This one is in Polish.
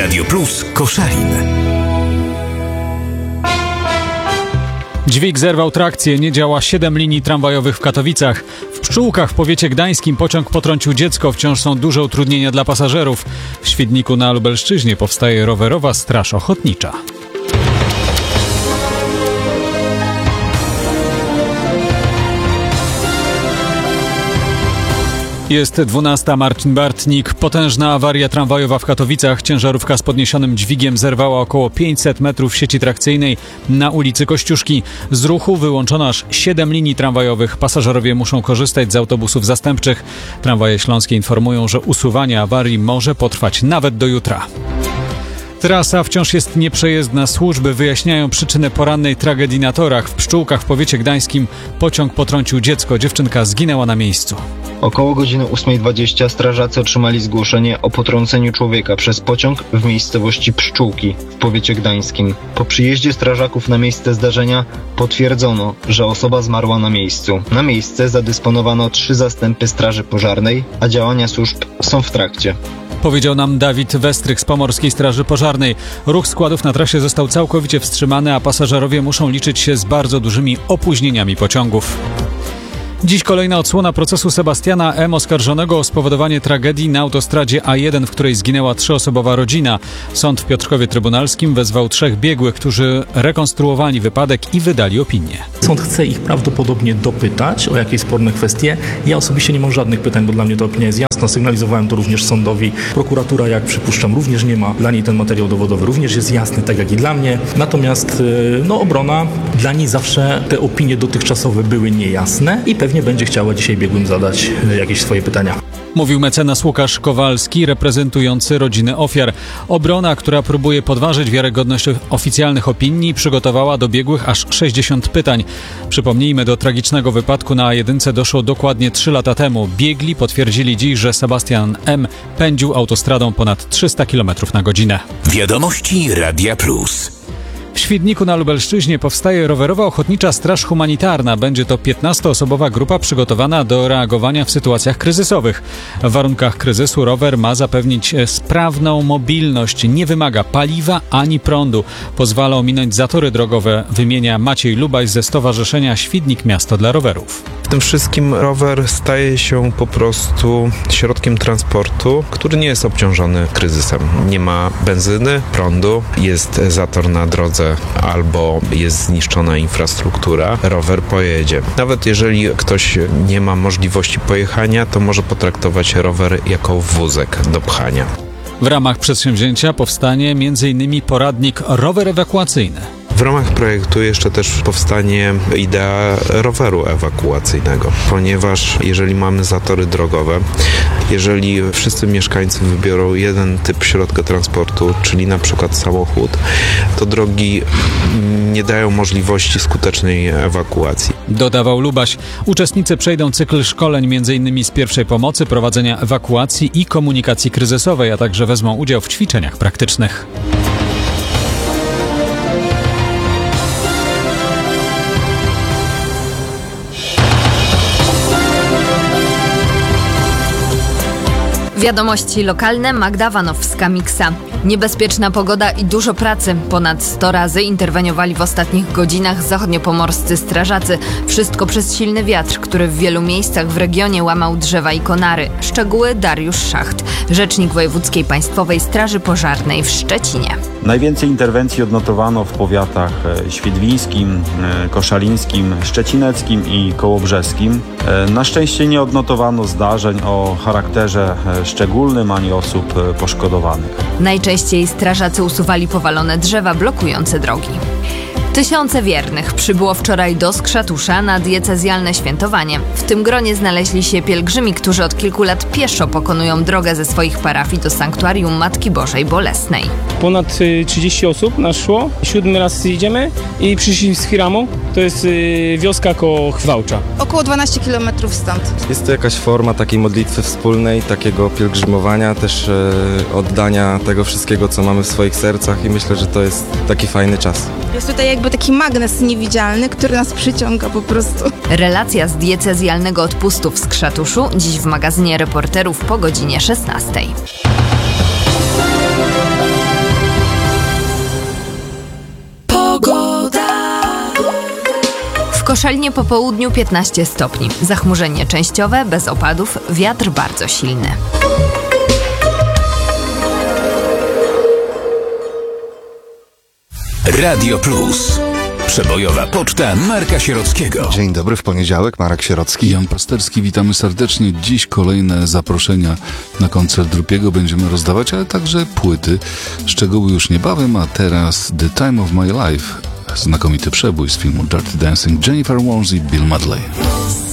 Radio Plus Koszalin. Dźwig zerwał trakcję, nie działa 7 linii tramwajowych w Katowicach. W Pszczółkach w powiecie gdańskim pociąg potrącił dziecko, wciąż są duże utrudnienia dla pasażerów. W Świdniku na Lubelszczyźnie powstaje rowerowa straż ochotnicza. Jest 12. Marcin Bartnik. Potężna awaria tramwajowa w Katowicach. Ciężarówka z podniesionym dźwigiem zerwała około 500 metrów sieci trakcyjnej na ulicy Kościuszki. Z ruchu wyłączono aż 7 linii tramwajowych. Pasażerowie muszą korzystać z autobusów zastępczych. Tramwaje śląskie informują, że usuwanie awarii może potrwać nawet do jutra. Trasa wciąż jest nieprzejezdna. Służby wyjaśniają przyczynę porannej tragedii na torach. W Pszczółkach w powiecie gdańskim pociąg potrącił dziecko. Dziewczynka zginęła na miejscu. Około godziny 8:20 strażacy otrzymali zgłoszenie o potrąceniu człowieka przez pociąg w miejscowości Pszczółki w powiecie gdańskim. Po przyjeździe strażaków na miejsce zdarzenia potwierdzono, że osoba zmarła na miejscu. Na miejsce zadysponowano 3 zastępy straży pożarnej, a działania służb są w trakcie. Powiedział nam Dawid Westrych z Pomorskiej Straży Pożarnej. Ruch składów na trasie został całkowicie wstrzymany, a pasażerowie muszą liczyć się z bardzo dużymi opóźnieniami pociągów. Dziś kolejna odsłona procesu Sebastiana M. oskarżonego o spowodowanie tragedii na autostradzie A1, w której zginęła 3-osobowa rodzina. Sąd w Piotrkowie Trybunalskim wezwał 3 biegłych, którzy rekonstruowali wypadek i wydali opinię. Sąd chce ich prawdopodobnie dopytać o jakieś sporne kwestie. Ja osobiście nie mam żadnych pytań, bo dla mnie ta opinia jest jasna. Sygnalizowałem to również sądowi. Prokuratura, jak przypuszczam, również nie ma. Dla niej ten materiał dowodowy również jest jasny, tak jak i dla mnie. Natomiast obrona, dla niej zawsze te opinie dotychczasowe były niejasne i pewnie będzie chciała dzisiaj biegłym zadać jakieś swoje pytania. Mówił mecenas Łukasz Kowalski, reprezentujący rodziny ofiar. Obrona, która próbuje podważyć wiarygodność oficjalnych opinii, przygotowała do biegłych aż 60 pytań. Przypomnijmy, do tragicznego wypadku na A1 doszło dokładnie 3 lata temu. Biegli potwierdzili dziś, że Sebastian M. pędził autostradą ponad 300 km na godzinę. Wiadomości Radia Plus. W Świdniku na Lubelszczyźnie powstaje rowerowa ochotnicza straż humanitarna. Będzie to 15-osobowa grupa przygotowana do reagowania w sytuacjach kryzysowych. W warunkach kryzysu rower ma zapewnić sprawną mobilność. Nie wymaga paliwa ani prądu. Pozwala ominąć zatory drogowe, wymienia Maciej Lubaj ze Stowarzyszenia Świdnik Miasto dla Rowerów. W tym wszystkim rower staje się po prostu środkiem transportu, który nie jest obciążony kryzysem. Nie ma benzyny, prądu, jest zator na drodze albo jest zniszczona infrastruktura, rower pojedzie. Nawet jeżeli ktoś nie ma możliwości pojechania, to może potraktować rower jako wózek do pchania. W ramach przedsięwzięcia powstanie m.in. poradnik rower ewakuacyjny. W ramach projektu jeszcze też powstanie idea roweru ewakuacyjnego, ponieważ jeżeli mamy zatory drogowe, jeżeli wszyscy mieszkańcy wybiorą jeden typ środka transportu, czyli na przykład samochód, to drogi nie dają możliwości skutecznej ewakuacji. Dodawał Lubaś. Uczestnicy przejdą cykl szkoleń m.in. z pierwszej pomocy, prowadzenia ewakuacji i komunikacji kryzysowej, a także wezmą udział w ćwiczeniach praktycznych. Wiadomości lokalne, Magda Wanowska-Miksa. Niebezpieczna pogoda i dużo pracy. Ponad 100 razy interweniowali w ostatnich godzinach zachodniopomorscy strażacy. Wszystko przez silny wiatr, który w wielu miejscach w regionie łamał drzewa i konary. Szczegóły Dariusz Szacht, rzecznik Wojewódzkiej Państwowej Straży Pożarnej w Szczecinie. Najwięcej interwencji odnotowano w powiatach świdwińskim, koszalińskim, szczecineckim i kołobrzeskim. Na szczęście nie odnotowano zdarzeń o charakterze szczególnym ani osób poszkodowanych. Najczęściej strażacy usuwali powalone drzewa blokujące drogi. Tysiące wiernych przybyło wczoraj do Skrzatusza na diecezjalne świętowanie. W tym gronie znaleźli się pielgrzymi, którzy od kilku lat pieszo pokonują drogę ze swoich parafii do sanktuarium Matki Bożej Bolesnej. Ponad 30 osób nas szło. 7 raz jedziemy i przyszli z Hiramu. To jest wioska koło Chwałcza. Około 12 km stąd. Jest to jakaś forma takiej modlitwy wspólnej, takiego pielgrzymowania, też oddania tego wszystkiego, co mamy w swoich sercach i myślę, że to jest taki fajny czas. Jest tutaj jakby taki magnes niewidzialny, który nas przyciąga po prostu. Relacja z diecezjalnego odpustu w Skrzatuszu dziś w magazynie Reporterów po godzinie 16. Koszalinie po południu 15 stopni. Zachmurzenie częściowe, bez opadów, wiatr bardzo silny. Radio Plus. Przebojowa poczta Marka Sierockiego. Dzień dobry, w poniedziałek Marek Sierocki. Jan Pasterski, witamy serdecznie. Dziś kolejne zaproszenia na koncert Drupiego będziemy rozdawać, ale także płyty. Szczegóły już niebawem, a teraz The Time of My Life. Znakomity przebój z filmu Dirty Dancing, Jennifer Warnes i Bill Medley.